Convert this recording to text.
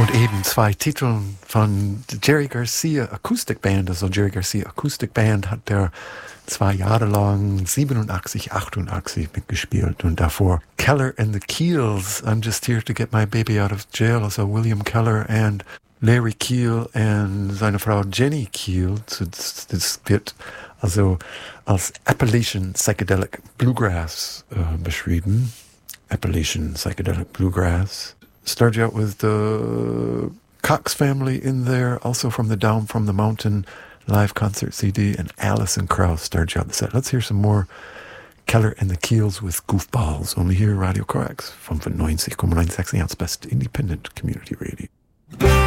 Und eben 2 Titeln von Jerry Garcia Acoustic Band. Also Jerry Garcia Acoustic Band hat der 2 Jahre lang 87, 88 mitgespielt. Und davor Keller and the Keels, I'm Just Here to Get My Baby Out of Jail. Also William Keller und Larry Keel und seine Frau Jenny Keel. Das wird also als Appalachian Psychedelic Bluegrass beschrieben. Appalachian Psychedelic Bluegrass. Started out with the Cox family in there, also from the Down from the Mountain live concert CD, and Alison Krauss started out the set. Let's hear some more Keller and the Keels with Goofballs. Only here, Radio Corax, 95,96, Best Independent Community Radio.